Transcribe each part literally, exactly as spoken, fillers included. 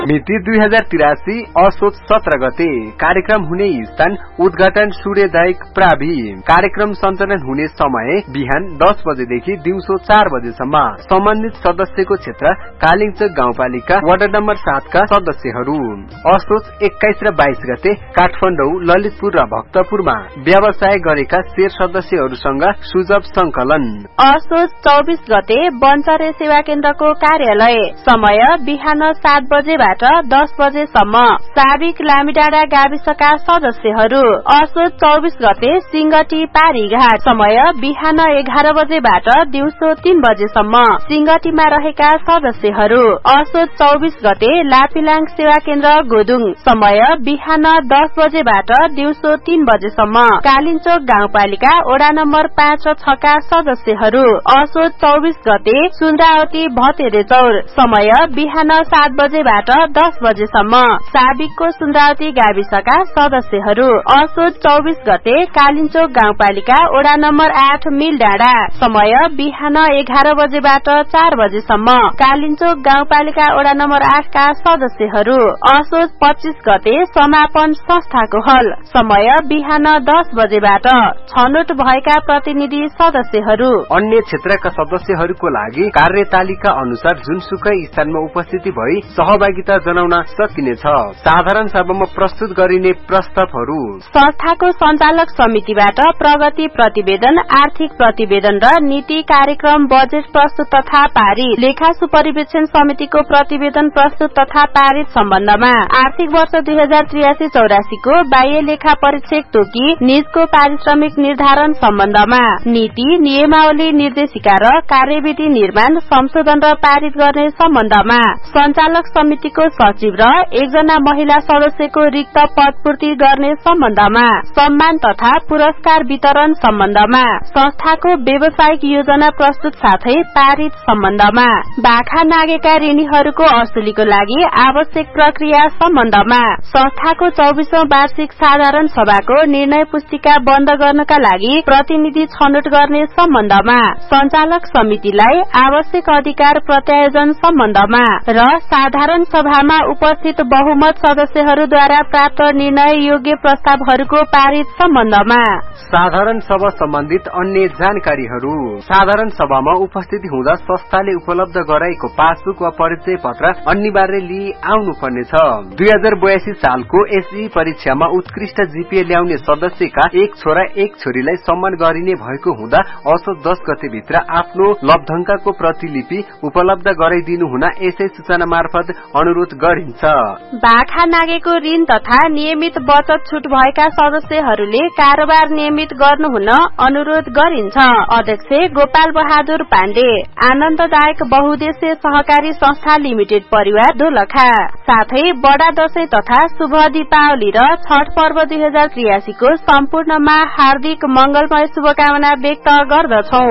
मिति दुई हजार तिरासी असोज सत्र गते। कार्यक्रम हुने स्थान उद्घाटन सूर्यदायक प्रावि। कार्यक्रम सञ्चालन हुने समय बिहान दस बजेदेखि दिउँसो चार बजेसम्म। सम्बन्धित सदस्यको क्षेत्र कालिङचोक गाउँपालिका वार्ड नम्बर सात का सदस्यहरू। असोज एक्काइस र बाइस गते काठमाडौँ, ललितपुर र भक्तपुरमा व्यवसाय गरेका शेर सदस्यहरूसँग सुझाव संकलन। असोज चौबिस गते बन्चरे सेवा केन्द्रको कार्यालय। समय बिहान सात बजेबाट दस बजेसम्म। साबिक लामीडाँडा गाविसका सदस्यहरू। असोज चौबिस गते सिंगटी पारीघाट। समय बिहान एघार बजेबाट दिउँसो तीन बजेसम्म। सिंगटीमा रहेका सदस्यहरू। असोज चौबिस गते लापिलाङ सेवा केन्द्र गोदुङ। समय बिहान दस बजेबाट दिउँसो तीन बजेसम्म। कालिञ्चोक गाउँपालिका वडा नम्बर पाँच र छ का सदस्यहरू। असोज चौबिस गते सुन्द्रावती भतेरे चौर। समय बिहान सात बजेबाट दस बजेसम्म। साबिकको सुन्द्रावती गाविसका सदस्यहरू। असोज चौबिस गते कालिञ्चोक गाउँपालिका वडा नम्बर आठ मिल डाँडा। समय बिहान एघार बजेबाट चार बजेसम्म। कालिञ्चोक गाउँपालिका वडा नम्बर आठ का सदस्यहरू। असोज पच्चीस गते समापन संस्थाको हल। समय बिहान दस बजेबाट। छनौट भएका प्रतिनिधि सदस्यहरू। अन्य क्षेत्रका सदस्यहरूको लागि कार्यतालिका अनुसार जुनसुकै स्थानमा उपस्थिति भई सहभागिता जनाउन सकिनेछ। साधारण सभामा प्रस्तुत गरिने प्रस्तावहरू। संस्थाको सञ्चालक समितिबाट प्रगति प्रतिवेदन, आर्थिक प्रतिवेदन र नीति कार्यक्रम बजेट प्रस्तुत तथा पारित। लेखा सुपरिवेक्षण समितिको प्रतिवेदन प्रस्तुत तथा पारित सम्बन्धमा। आर्थिक वर्ष दुई हजार त्रियासी चौरासी को बाह्य लेखा परीक्षक तोकी निजको पारिश्रमिक निर्धारण सम्बन्धमा। नीति, नियमावली, निर्देशिका र कार्यविधि निर्माण, संशोधन र पारित गर्ने सम्बन्धमा। सञ्चालक समितिको सचिव र एकजना महिला सदस्यको रिक्त पद पूर्ति गर्ने सम्बन्धमा। सम्मान तथा पुरस्कार वितरण सम्बन्धमा। संस्थाको व्यावसायिक योजना प्रस्तुत साथै पारित सम्बन्धमा। बाखा नागेका ऋणीहरूको असुलीको लागि आवश्यक प्रक्रिया सम्बन्धमा। संस्थाको चौबीसौं वार्षिक साधारण सभाको निर्णय पुस्तिका बन्द गर्नका लागि प्रतिनिधि छनौट गर्ने सम्बन्धमा। सञ्चालक समितिलाई आवश्यक अधिकार प्रत्यायोजन सम्बन्धमा र साधारण सभामा उपस्थित बहुमत सदस्यहरूद्वारा प्राप्त निर्णय योग्य प्रस्तावहरूको पारित सम्बन्धमा। साधारण सभा सम्बन्धित अन्य जानकारीहरू। साधारण सभामा उपस्थिति हुँदा संस्थाले उपलब्ध गराएको पासबुक वा परिचय पत्र अनिवार्य लिई आउनु पर्नेछ। दुई हजार बयासी सालको एसई परीक्षामा उत्कृष्ट जीपीए ल्याउने सदस्यका एक छोरा एक छोरीलाई सम्मान गरिने भएको हुँदा असोज दस गते भित्र आफ्नो लब्धंकाको प्रतिलिपि उपलब्ध गराइदिनु हुन यसै सूचना मार्फत अनुरोध गरिन्छ। बाखा नागेको ऋण तथा नियमित बचत छुट भएका सदस्यहरूले कारोबार नियमित गर्नुहुन अनुरोध गरिन्छ। अध्यक्ष गोपाल बहादुर पाण्डे, आनन्ददायक बहुद्देश्य सहकारी संस्था लिमिटेड परिवार दोलखा। साथै बडा दशैं तथा शुभ दीपावली र छठ पर्व दुई हजार त्रियासी को सम्पूर्णमा हार्दिक मंगलमय शुभकामना व्यक्त गर्दछौ।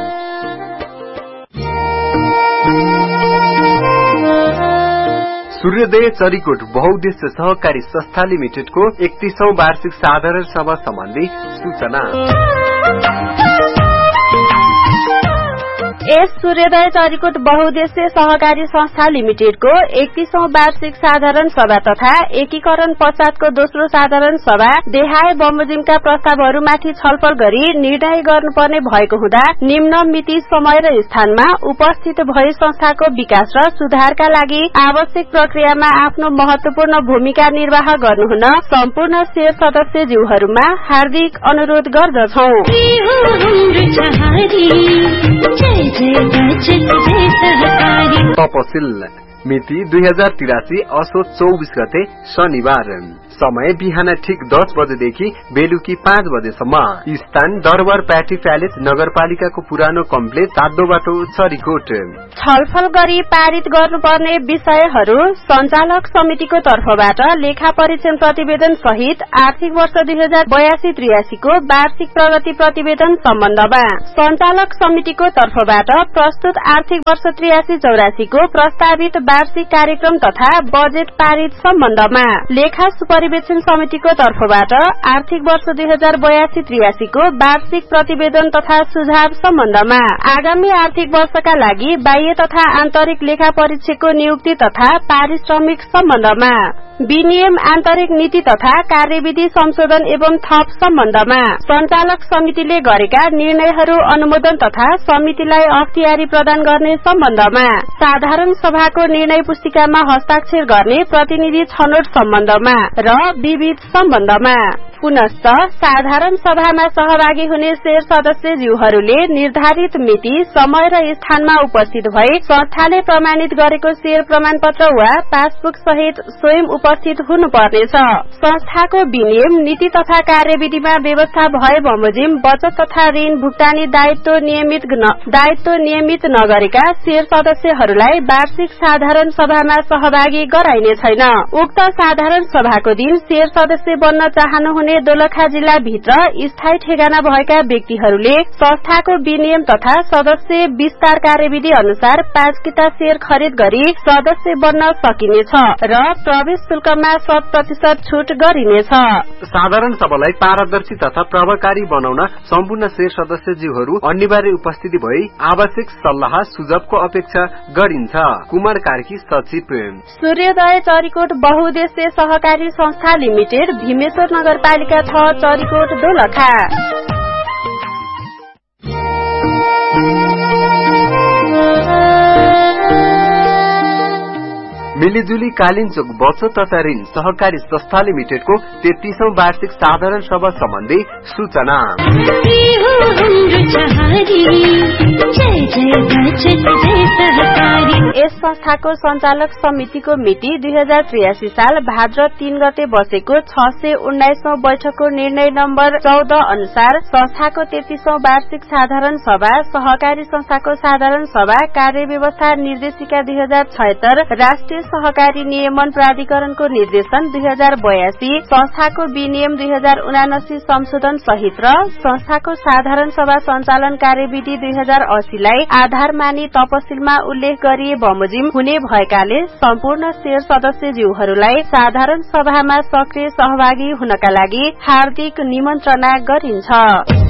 सूर्योदय चरीकोट बहुद्देश्य सहकारी संस्था लिमिटेडको एकतीसौं वार्षिक साधारण सभा सम्बन्धी सूचना। एस सूर्योदय चरीकोट बहुद्देश्य सहकारी संस्था लिमिटेडको एकतीसौं वार्षिक साधारण सभा तथा एकीकरण पश्चातको दोस्रो साधारण सभा देहाय बमोजिमका प्रस्तावहरूमाथि छलफल गरी निर्णय गर्नुपर्ने भएको हुँदा निम्न मिति, समय र स्थानमा उपस्थित भई संस्थाको विकास र सुधारका लागि आवश्यक प्रक्रियामा आफ्नो महत्वपूर्ण भूमिका निर्वाह गर्नुहुन सम्पूर्ण शेर सदस्यज्यूहरूमा हार्दिक अनुरोध गर्दछौ। तपसिल मिति दुई हजार तिरासी असोज चौबीस गते शनिबार। समय बिहान ठिक दस बजेदेखि बेलुकी पाँच बजेसम्म। स्थान दरबार प्याटी प्यालेस, नगरपालिकाको पुरानो कम्प्लेक्स, सातो बाटो, चरीकोट। छलफल गरी पारित गर्नुपर्ने विषयहरू। सञ्चालक समितिको तर्फबाट लेखा परीक्षण प्रतिवेदन सहित आर्थिक वर्ष दुई हजार बयासी त्रियासी को वार्षिक प्रगति प्रतिवेदन सम्बन्धमा। सञ्चालक समितिको तर्फबाट प्रस्तुत आर्थिक वर्ष त्रियासी चौरासी को प्रस्तावित वार्षिक कार्यक्रम तथा बजेट पारित सम्बन्धमा लेखा सुपरिवेक्षण समितिको तर्फबाट आर्थिक वर्ष दुई हजार बयासी त्रियासी को वार्षिक प्रतिवेदन तथा सुझाव सम्बन्धमा आगामी आर्थिक वर्षका लागि बाह्य तथा आन्तरिक लेखा परीक्षकको नियुक्ति तथा पारिश्रमिक सम्बन्धमा विनियम आन्तरिक नीति तथा कार्यविधि संशोधन एवं थप सम्बन्धमा संचालक समितिले गरेका निर्णयहरू अनुमोदन तथा समितिलाई अख्तियारी प्रदान गर्ने सम्बन्धमा साधारण सभाको निर्णय पुस्तिकामा हस्ताक्षर गर्ने प्रतिनिधि छनौट सम्बन्धमा र विविध सम्बन्धमा पुनश्च साधारण सभामा सहभागी हुने शेर सदस्यज्यूहरूले निर्धारित मिति समय र स्थानमा उपस्थित भई संस्थाले प्रमाणित गरेको शेर प्रमाणपत्र वा पासबुक सहित स्वयं उपस्थित हुनुपर्नेछ। संस्थाको विनियम नीति तथा कार्यविधिमा व्यवस्था भए बमोजिम बचत तथा ऋण भुक्तानी दायित्व नियमित दायित्व नियमित नगरेका शेर सदस्यहरूलाई वार्षिक साधारण सभामा सहभागी गराइने छैन। उक्त साधारण सभाको दिन शेर सदस्य बन्न चाहनुहुने दोलखा जिल्ला भित्र स्थायी ठेगाना भएका व्यक्तिहरूले संस्थाको विनियम तथा सदस्य विस्तार कार्यविधि अनुसार पाँच किता शेयर खरिद गरी सदस्य बन्न सकिनेछ र प्रवेश शुल्कमा शत प्रतिशत छूट गरिनेछ। साधारण सभालाई पारदर्शी तथा प्रभावकारी बनाउन सम्पूर्ण शेर सदस्यज्यूहरू अनिवार्य उपस्थिति भई आवश्यक सल्लाह सुझावको अपेक्षा गरिन्छ। कुमार कार्की सचिव। सूर्योदय चरीकोट बहुउद्देश्य सहकारी संस्था लिमिटेड भीमेश्वर नगरपालिका छ चरीकोट दोलखा। मिलिजुली कालिन्चोक बचत तथा ऋण सहकारी संस्था लिमिटेडको तेत्तीसौं वार्षिक साधारण सभा सम्बन्धी सूचना। यस संस्थाको संचालक समितिको मिति दुई हजार त्रियासी साल भाद्र तीन गते बसेको छ सय उन्नाइसौं बैठकको निर्णय नम्बर चौध अनुसार संस्थाको तेत्तीसौं वार्षिक साधारण सभा सहकारी संस्थाको साधारण सभा कार्य व्यवस्था निर्देशिका दुई हजार छयत्तर राष्ट्रिय सहकारी नियमन प्राधिकरणको निर्देशन दुई हजार बयासी संस्थाको विनियम दुई हजार उनासी संशोधन सहित र संस्थाको साधारण सभा संचालन कार्यविधि दुई हजार अस्सीलाई आधार मानी तपसिलमा उल्लेख गरिए बमोजिम हुने भएकाले सम्पूर्ण शेर सदस्यज्यूहरूलाई साधारण सभामा सक्रिय सहभागी हुनका लागि हार्दिक निमन्त्रणा गरिन्छ।